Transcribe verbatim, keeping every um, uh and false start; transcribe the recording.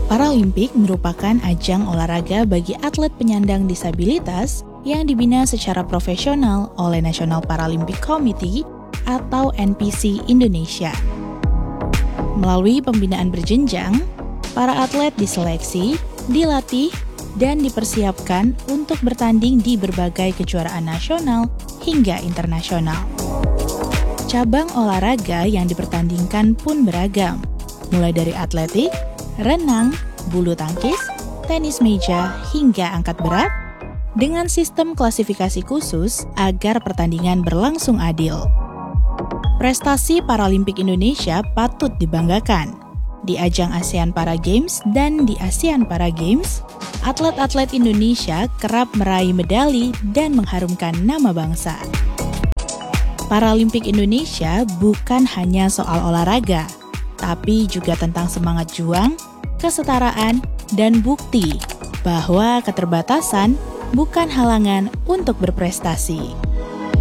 Paralimpik merupakan ajang olahraga bagi atlet penyandang disabilitas yang dibina secara profesional oleh National Paralympic Committee atau N P C Indonesia. Melalui pembinaan berjenjang, para atlet diseleksi, dilatih, dan dipersiapkan untuk bertanding di berbagai kejuaraan nasional hingga internasional. Cabang olahraga yang dipertandingkan pun beragam, mulai dari atletik, renang, bulu tangkis, tenis meja, hingga angkat berat, dengan sistem klasifikasi khusus agar pertandingan berlangsung adil. Prestasi Paralimpik Indonesia patut dibanggakan. Di ajang ASEAN Para Games dan di ASEAN Para Games, atlet-atlet Indonesia kerap meraih medali dan mengharumkan nama bangsa. Paralimpik Indonesia bukan hanya soal olahraga, tapi juga tentang semangat juang, kesetaraan, dan bukti bahwa keterbatasan bukan halangan untuk berprestasi.